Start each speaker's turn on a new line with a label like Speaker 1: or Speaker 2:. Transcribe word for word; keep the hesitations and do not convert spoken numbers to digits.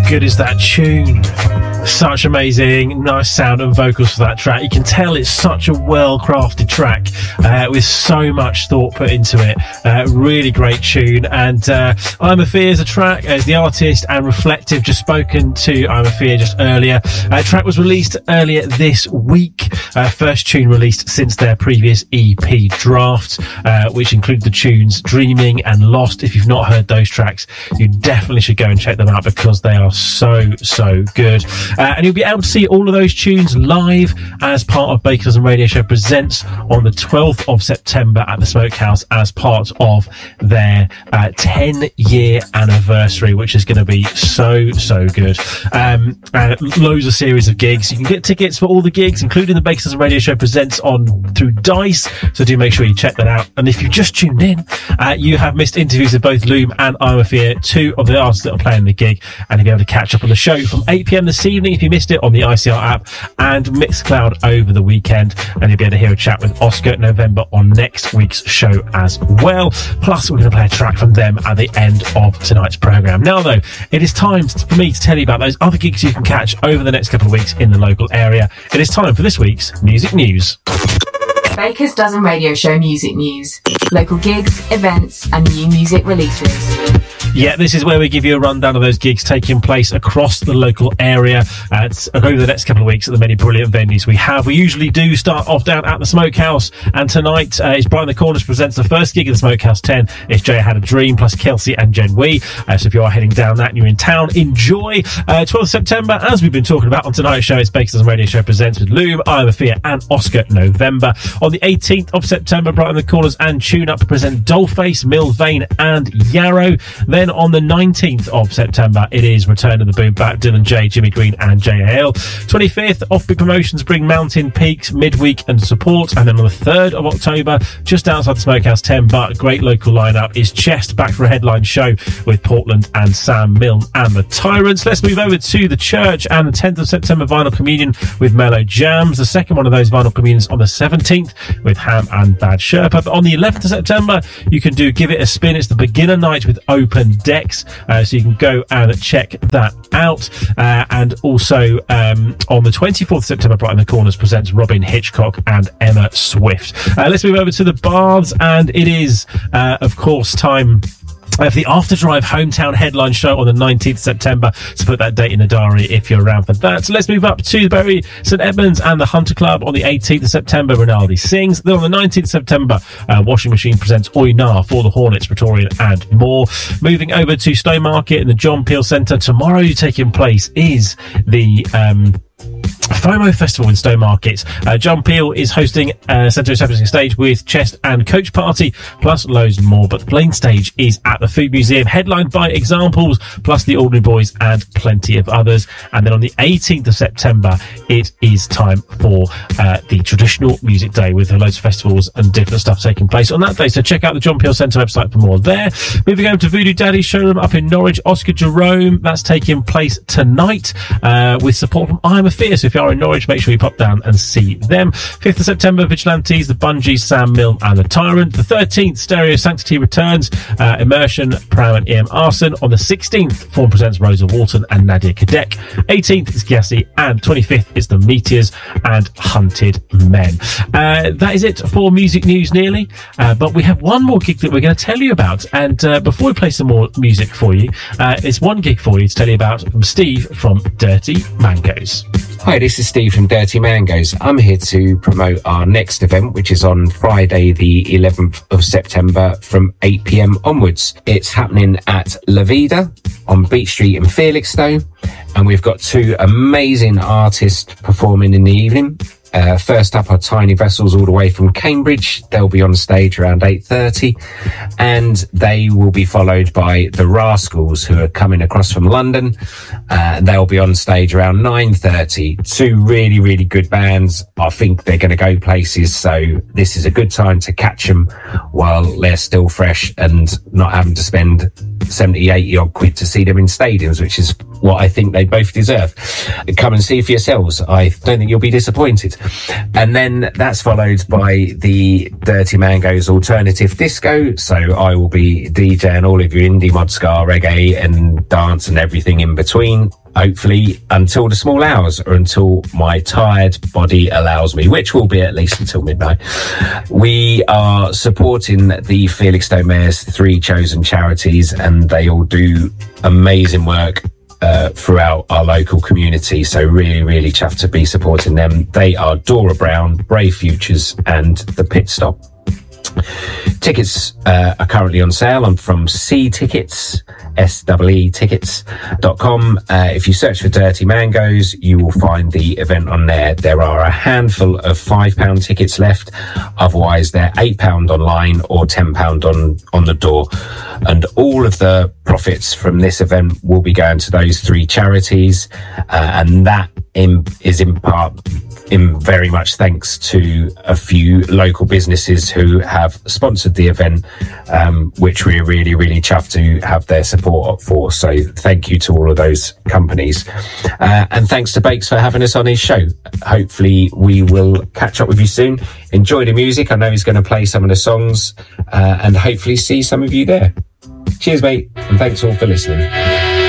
Speaker 1: good is that tune? Such amazing, nice sound and vocals for that track. You can tell it's such a well-crafted track uh, with so much thought put into it. Uh, really great tune. And uh, I'm a Fear is a track as the artist and Reflective, just spoken to I'm a Fear just earlier. Uh, track was released earlier this week. Uh, first tune released since their previous E P draft, uh, which included the tunes Dreaming and Lost. If you've not heard those tracks, you definitely should go and check them out because they are so, so good. Uh, and you'll be able to see all of those tunes live as part of Baker's Dozen Radio Show Presents on the twelfth of September at the Smokehouse as part of their uh, ten-year anniversary, which is going to be so, so good. Um, uh, loads of series of gigs. You can get tickets for all the gigs, including the Baker's Dozen Radio Show Presents on through Dice, so do make sure you check that out. And if you just tuned in, uh, you have missed interviews with both Loom and I'm a Fear, two of the artists that are playing the gig, and you'll be able to catch up on the show from eight p.m. this evening if you missed it on the I C R app and Mixcloud over the weekend, and you'll be able to hear a chat with Oscar November on next week's show as well. Plus we're going to play a track from them at the end of tonight's programme. Now though, it is time for me to tell you about those other gigs you can catch over the next couple of weeks in the local area. It is time for this week's Music News.
Speaker 2: Baker's Dozen Radio Show Music News. Local gigs, events and new music releases.
Speaker 1: Yeah, this is where we give you a rundown of those gigs taking place across the local area uh, over the next couple of weeks at the many brilliant venues we have. We usually do start off down at the Smokehouse, and tonight uh, is Brian the Cornish presents the first gig of the Smokehouse ten. It's Jay Had a Dream plus Kelsey and Jen Wee. Uh, so if you are heading down that and you're in town, enjoy. Uh, twelfth of September, as we've been talking about on tonight's show, it's Baker's Dozen Radio Show Presents with Loom, I'm a Fear and Oscar November. On the eighteenth of September, Brian the Corners and Tune Up present Dollface, Mill Vane and Yarrow. Then on the nineteenth of September, it is Return of the Boom Back, Dylan J, Jimmy Green and J A L. twenty-fifth, Offbeat Promotions bring Mountain Peaks, Midweek and Support. And then on the third of October, just outside the Smokehouse ten, but great local lineup, is Chest back for a headline show with Portland and Sam Milne and the Tyrants. Let's move over to the church and the tenth of September, Vinyl Communion with Mellow Jams. The second one of those Vinyl Communions on the seventeenth with Ham and Bad Sherpa. But on the eleventh of September, you can do Give It a Spin. It's the beginner night with Open Decks, uh, so you can go and check that out. Uh, and also um, on the twenty-fourth of September, Brighton the Corners presents Robin Hitchcock and Emma Swift. Uh, let's move over to the Baths, and it is, uh, of course, time Uh, for the After Drive Hometown Headline Show on the nineteenth of September, so put that date in the diary if you're around for that. So let's move up to Bury St Edmunds and the Hunter Club on the eighteenth of September, Rinaldi Sings. Then on the nineteenth of September, uh, Washing Machine presents Oynar for the Hornets, Praetorian and more. Moving over to Stowmarket in the John Peel Centre, tomorrow taking place is the um FOMO Festival in Stowmarket. Uh, John Peel is hosting a Centre Establishing Stage with Chest and Coach Party, plus loads more. But the main stage is at the Food Museum, headlined by Examples, plus the Ordinary Boys and plenty of others. And then on the eighteenth of September, it is time for uh, the Traditional Music Day with loads of festivals and different stuff taking place on that day. So check out the John Peel Centre website for more there. Moving over to Voodoo Daddy's showroom up in Norwich, Oscar Jerome. That's taking place tonight uh, with support from I'm a Fear. So if you are in Norwich, make sure you pop down and see them. fifth of September, Vigilantes, the Bungees, Sam Milne and the Tyrant. The thirteenth, Stereo Sanctity returns, uh, Immersion, Pram and Ian Arson. On the sixteenth, Form presents Rosa Walton and Nadia Kadek. eighteenth is Gyasi, and twenty-fifth is the Meteors and Hunted Men. Uh, that is it for music news nearly, uh, but we have one more gig that we're going to tell you about. And uh, before we play some more music for you, uh, it's one gig for you to tell you about from Steve from Dirty Mangoes.
Speaker 3: Hi, this is Steve from Dirty Mangoes. I'm here to promote our next event, which is on Friday the eleventh of September from eight p.m. onwards. It's happening at La Vida on Beach Street in Felixstowe, and we've got two amazing artists performing in the evening. Uh, first up are Tiny Vessels all the way from Cambridge. They'll be on stage around eight thirty, and they will be followed by the Rascals, who are coming across from London. Uh, they'll be on stage around nine thirty. Two really, really good bands. I think they're going to go places, so this is a good time to catch them while they're still fresh and not having to spend seventy, eighty odd quid to see them in stadiums, which is what I think they both deserve. Come and see for yourselves. I don't think you'll be disappointed. And then that's followed by the Dirty Mangoes Alternative Disco. So I will be DJing all of your indie, mod, ska, reggae and dance and everything in between, hopefully until the small hours, or until my tired body allows me, which will be at least until midnight. We are supporting the Felixstowe Mayor's three chosen charities, and they all do amazing work uh, throughout our local community. So really, really chuffed to be supporting them. They are Dora Brown, Brave Futures and The Pit Stop. Tickets uh, are currently on sale. I'm from C Tickets, S E E tickets dot com. Uh, if you search for Dirty Mangoes, you will find the event on there. There are a handful of five pound tickets left. Otherwise, they're eight pound online or ten pound on, on the door. And all of the profits from this event will be going to those three charities. Uh, and that in, is in part in very much thanks to a few local businesses who have sponsored the event, um, which we're really, really chuffed to have their support for. So thank you to all of those companies. Uh, and thanks to Bakes for having us on his show. Hopefully we will catch up with you soon. Enjoy the music. I know he's going to play some of the songs, uh, and hopefully see some of you there. Cheers, mate. And thanks all for listening.